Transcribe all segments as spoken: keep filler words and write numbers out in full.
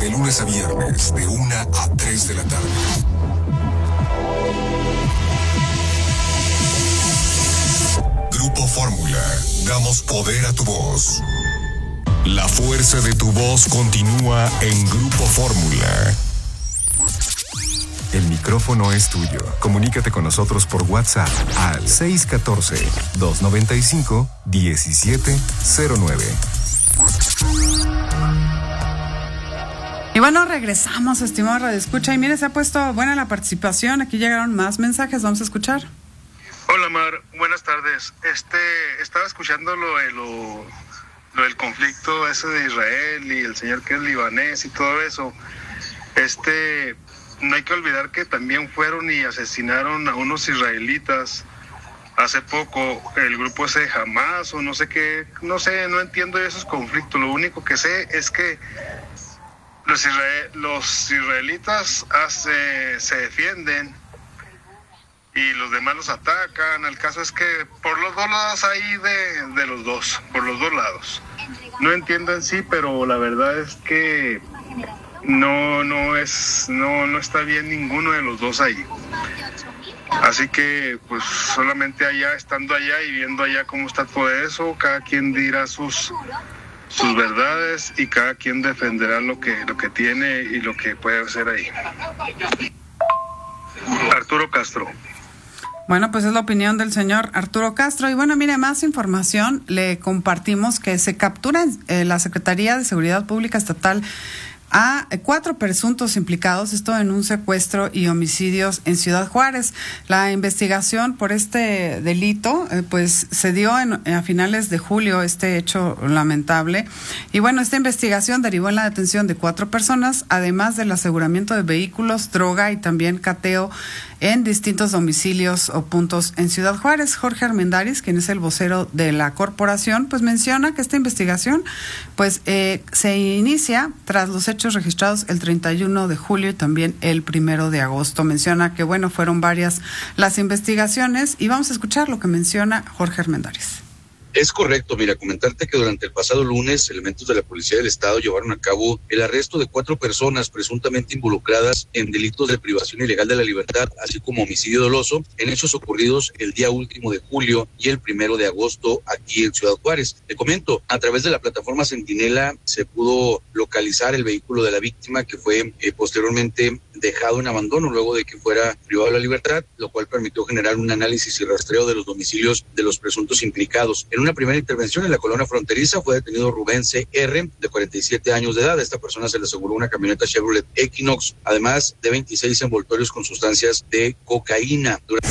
de lunes a viernes, de una a tres de la tarde. Grupo Fórmula, damos poder a tu voz. La fuerza de tu voz continúa en Grupo Fórmula. El micrófono es tuyo. Comunícate con nosotros por WhatsApp al seis uno cuatro, dos nueve cinco, uno siete cero nueve. Y bueno, regresamos, estimado Radio Escucha. Y mire, se ha puesto buena la participación. Aquí llegaron más mensajes, vamos a escuchar. Hola, Mar, buenas tardes. Este, estaba escuchando lo, de lo, lo del conflicto ese de Israel y el señor que es libanés y todo eso. Este, no hay que olvidar que también fueron y asesinaron a unos israelitas hace poco, el grupo ese de Hamas o no sé qué, no sé, no entiendo esos conflictos. Lo único que sé es que los, israel, los israelitas hace, se defienden y los demás los atacan. El caso es que por los dos lados hay de, de los dos, por los dos lados. No entiendo en sí, pero la verdad es que no, no es, no, no está bien ninguno de los dos ahí. Así que pues solamente allá, estando allá y viendo allá cómo está todo eso, cada quien dirá sus sus verdades y cada quien defenderá lo que lo que tiene y lo que puede hacer ahí. Arturo Castro. Bueno, pues es la opinión del señor Arturo Castro. Y bueno, mire, más información, le compartimos que se captura en eh, la Secretaría de Seguridad Pública Estatal a cuatro presuntos implicados, esto en un secuestro y homicidios en Ciudad Juárez. La investigación por este delito, eh, pues se dio en, a finales de julio, este hecho lamentable. Y bueno, esta investigación derivó en la detención de cuatro personas, además del aseguramiento de vehículos, droga y también cateo en distintos domicilios o puntos en Ciudad Juárez. Jorge Armendáriz, quien es el vocero de la corporación, pues menciona que esta investigación pues eh, se inicia tras los hechos registrados el treinta y uno de julio y también el primero de agosto. Menciona que bueno, fueron varias las investigaciones y vamos a escuchar lo que menciona Jorge Armendáriz. Es correcto, mira, comentarte que durante el pasado lunes, elementos de la Policía del Estado llevaron a cabo el arresto de cuatro personas presuntamente involucradas en delitos de privación ilegal de la libertad, así como homicidio doloso, en hechos ocurridos el día último de julio y el primero de agosto aquí en Ciudad Juárez. Te comento, a través de la plataforma Centinela se pudo localizar el vehículo de la víctima que fue eh, posteriormente dejado en abandono luego de que fuera privado de la libertad, lo cual permitió generar un análisis y rastreo de los domicilios de los presuntos implicados. En una primera intervención en la colonia fronteriza fue detenido Rubén C R, de cuarenta y siete años de edad. A esta persona se le aseguró una camioneta Chevrolet Equinox, además de veintiséis envoltorios con sustancias de cocaína. Durante...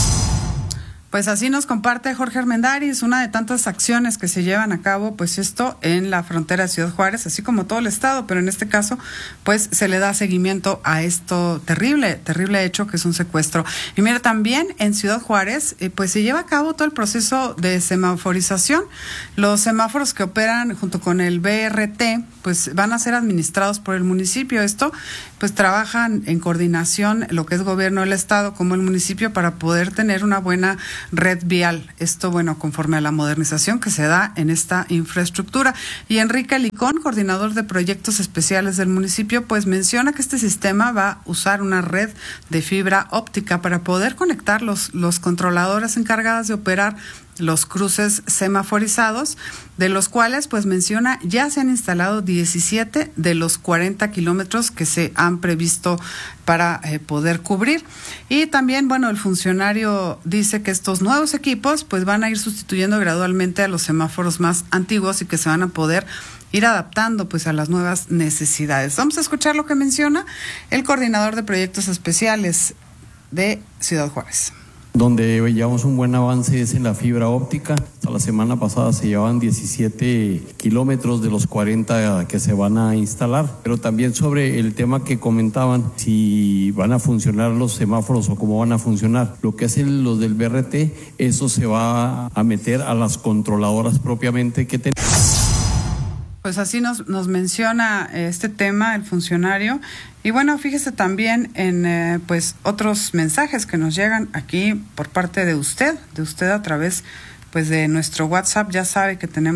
Pues así nos comparte Jorge Armendáriz, una de tantas acciones que se llevan a cabo, pues esto en la frontera de Ciudad Juárez, así como todo el estado, pero en este caso, pues se le da seguimiento a esto terrible, terrible hecho que es un secuestro. Y mira, también en Ciudad Juárez, eh, pues se lleva a cabo todo el proceso de semaforización. Los semáforos que operan junto con el B R T, pues van a ser administrados por el municipio. Esto, pues trabajan en coordinación lo que es gobierno del estado como el municipio para poder tener una buena red vial. Esto, bueno, conforme a la modernización que se da en esta infraestructura. Y Enrique Licón, coordinador de proyectos especiales del municipio, pues menciona que este sistema va a usar una red de fibra óptica para poder conectar los, los controladores encargadas de operar los cruces semaforizados, de los cuales, pues menciona, ya se han instalado diecisiete de los cuarenta kilómetros que se han previsto para eh, poder cubrir. Y también, bueno, el funcionario dice que estos nuevos equipos pues van a ir sustituyendo gradualmente a los semáforos más antiguos y que se van a poder ir adaptando pues a las nuevas necesidades. Vamos a escuchar lo que menciona el coordinador de proyectos especiales de Ciudad Juárez. Donde llevamos un buen avance es en la fibra óptica. Hasta la semana pasada se llevaban diecisiete kilómetros de los cuarenta que se van a instalar. Pero también sobre el tema que comentaban, si van a funcionar los semáforos o cómo van a funcionar. Lo que hacen los del B R T, eso se va a meter a las controladoras propiamente que tenemos. Pues así nos, nos menciona este tema el funcionario. Y bueno, fíjese también en eh, pues otros mensajes que nos llegan aquí por parte de usted, de usted a través pues de nuestro WhatsApp. Ya sabe que tenemos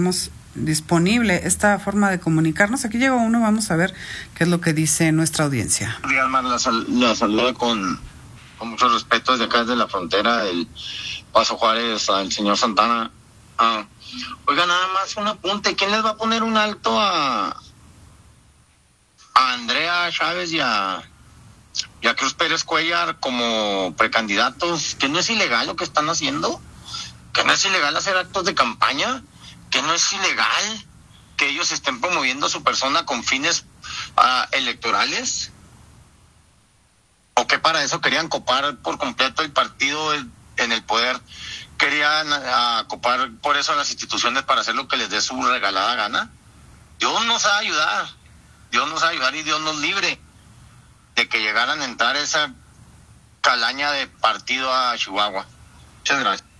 disponible esta forma de comunicarnos. Aquí llegó uno, vamos a ver qué es lo que dice nuestra audiencia. Buenos días, Mar, la, sal- la saluda con, con mucho respeto desde acá, desde la frontera del Paso Juárez, al señor Santana. Ah, oiga, nada más un apunte, ¿quién les va a poner un alto a, a Andrea Chávez y a, y a Cruz Pérez Cuellar como precandidatos? ¿Que no es ilegal lo que están haciendo? ¿Que no es ilegal hacer actos de campaña? ¿Que no es ilegal que ellos estén promoviendo a su persona con fines uh, electorales? ¿O que para eso querían copar por completo el partido en el poder? ¿Querían uh, copar por eso a las instituciones para hacer lo que les dé su regalada gana? Dios nos va a ayudar, Dios nos va a ayudar y Dios nos libre de que llegaran a entrar esa calaña de partido a Chihuahua. Muchas gracias.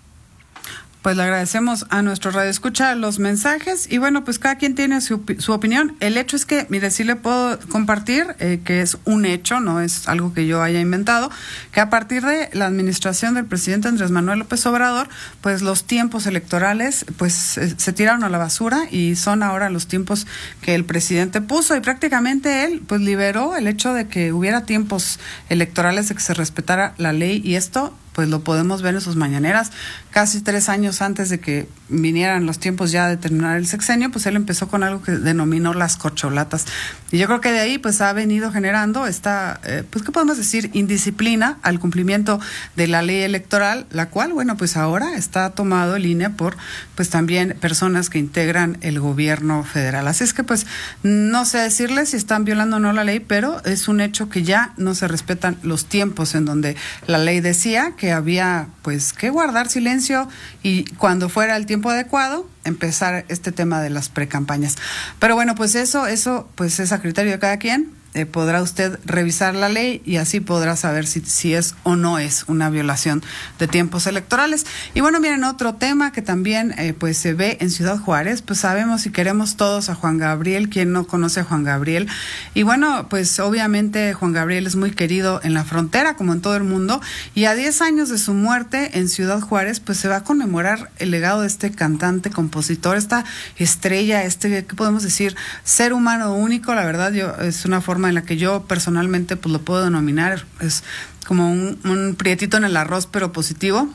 Pues le agradecemos a nuestro radioescucha los mensajes y bueno, pues cada quien tiene su, su opinión. El hecho es que, mire, sí le puedo compartir eh, que es un hecho, no es algo que yo haya inventado, que a partir de la administración del presidente Andrés Manuel López Obrador, pues los tiempos electorales pues eh, se tiraron a la basura y son ahora los tiempos que el presidente puso y prácticamente él pues liberó el hecho de que hubiera tiempos electorales, de que se respetara la ley y esto pues lo podemos ver en sus mañaneras. Casi tres años antes de que vinieran los tiempos ya de terminar el sexenio, pues él empezó con algo que denominó las corcholatas. Y yo creo que de ahí pues ha venido generando esta, eh, pues ¿qué podemos decir? Indisciplina al cumplimiento de la ley electoral, la cual, bueno, pues ahora está tomado en línea por pues también personas que integran el gobierno federal. Así es que pues no sé decirles si están violando o no la ley, pero es un hecho que ya no se respetan los tiempos en donde la ley decía que había pues que guardar silencio y cuando fuera el tiempo adecuado empezar este tema de las precampañas. Pero bueno, pues eso, eso pues es a criterio de cada quien. Eh, podrá usted revisar la ley y así podrá saber si, si es o no es una violación de tiempos electorales. Y bueno, miren, otro tema que también eh, pues se ve en Ciudad Juárez, pues sabemos y queremos todos a Juan Gabriel, quien no conoce a Juan Gabriel. Y bueno, pues obviamente Juan Gabriel es muy querido en la frontera, como en todo el mundo, y a diez años de su muerte en Ciudad Juárez, pues se va a conmemorar el legado de este cantante, compositor, esta estrella, este, ¿qué podemos decir? Ser humano único, la verdad, yo es una forma en la que yo personalmente pues lo puedo denominar, es como un, un prietito en el arroz pero positivo.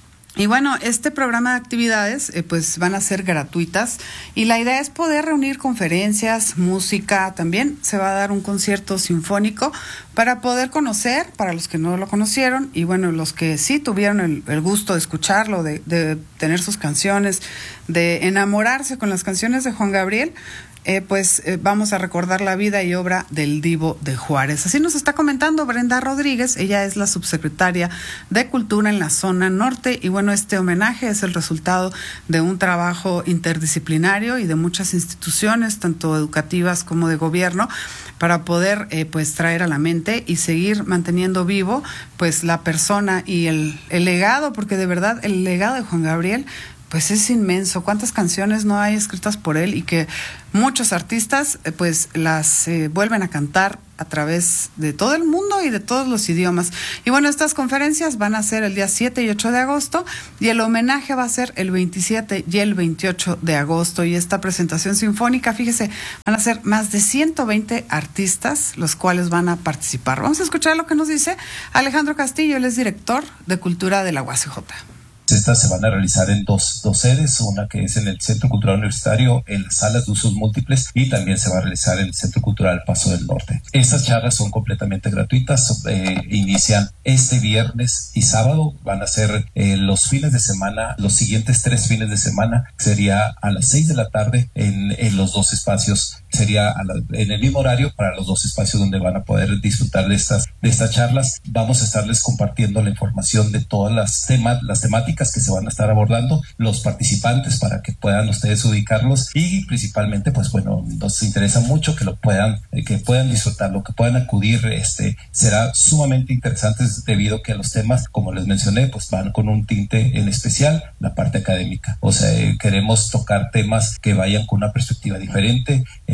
Y bueno, este programa de actividades eh, pues van a ser gratuitas y la idea es poder reunir conferencias, música, también se va a dar un concierto sinfónico para poder conocer, para los que no lo conocieron y bueno, los que sí tuvieron el, el gusto de escucharlo, de, de tener sus canciones, de enamorarse con las canciones de Juan Gabriel. Eh, pues eh, vamos a recordar la vida y obra del Divo de Juárez. Así nos está comentando Brenda Rodríguez, ella es la subsecretaria de Cultura en la zona norte y bueno, este homenaje es el resultado de un trabajo interdisciplinario y de muchas instituciones, tanto educativas como de gobierno, para poder eh, pues traer a la mente y seguir manteniendo vivo pues la persona y el, el legado, porque de verdad el legado de Juan Gabriel pues es inmenso. ¿Cuántas canciones no hay escritas por él y que muchos artistas eh, pues las eh, vuelven a cantar a través de todo el mundo y de todos los idiomas? Y bueno, estas conferencias van a ser el día siete y ocho de agosto y el homenaje va a ser el veintisiete y el veintiocho de agosto. Y esta presentación sinfónica, fíjese, van a ser más de ciento veinte artistas los cuales van a participar. Vamos a escuchar lo que nos dice Alejandro Castillo, él es director de Cultura de la U A C J. Estas se van a realizar en dos, dos sedes, una que es en el Centro Cultural Universitario, en las salas de usos múltiples, y también se va a realizar en el Centro Cultural Paso del Norte. Estas charlas son completamente gratuitas, eh, inician este viernes y sábado, van a ser eh, los fines de semana, los siguientes tres fines de semana, sería a las seis de la tarde en, en los dos espacios, sería a la, en el mismo horario para los dos espacios donde van a poder disfrutar de estas, de estas charlas. Vamos a estarles compartiendo la información de todas las temas, las temáticas que se van a estar abordando, los participantes para que puedan ustedes ubicarlos y principalmente pues bueno, nos interesa mucho que lo puedan, eh, que puedan disfrutarlo, que puedan acudir, este será sumamente interesante debido a que los temas, como les mencioné, pues van con un tinte en especial, la parte académica, o sea, eh, queremos tocar temas que vayan con una perspectiva diferente en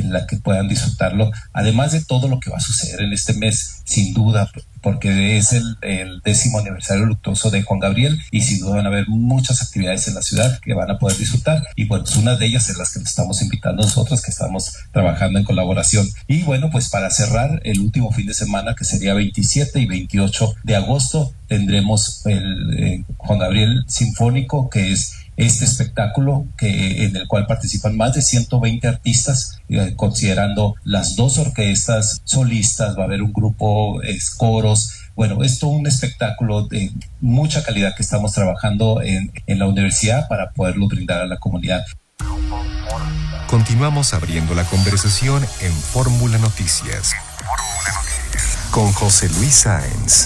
en la que puedan disfrutarlo, además de todo lo que va a suceder en este mes, sin duda, porque es el, el décimo aniversario luctuoso de Juan Gabriel y sin duda van a haber muchas actividades en la ciudad que van a poder disfrutar y bueno, pues una de ellas es las que nos estamos invitando nosotros, que estamos trabajando en colaboración. Y bueno, pues para cerrar, el último fin de semana, que sería veintisiete y veintiocho de agosto, tendremos el eh, Juan Gabriel Sinfónico, que es este espectáculo que en el cual participan más de ciento veinte artistas, eh, considerando las dos orquestas solistas, va a haber un grupo, es, coros. Bueno, es todo un espectáculo de mucha calidad que estamos trabajando en, en la universidad para poderlo brindar a la comunidad. Continuamos abriendo la conversación en Fórmula Noticias con José Luis Sáenz.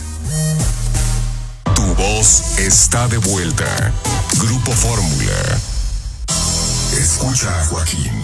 Tu voz está de vuelta. Grupo Fórmula. Escucha a Joaquín